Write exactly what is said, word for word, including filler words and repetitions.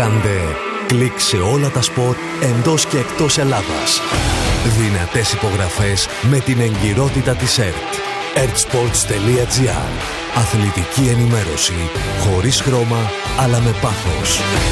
Κάντε κλικ σε όλα τα σπορ εντός και εκτός Ελλάδας. Δυνατές υπογραφές με την εγκυρότητα της ΕΡΤ. ertsports.gr. Αθλητική ενημέρωση χωρίς χρώμα αλλά με πάθος.